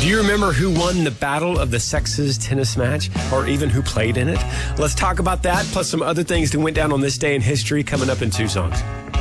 Do you remember who won the Battle of the Sexes tennis match, or even who played in it? Let's talk about that, plus some other things that went down on this day in history, coming up in two songs.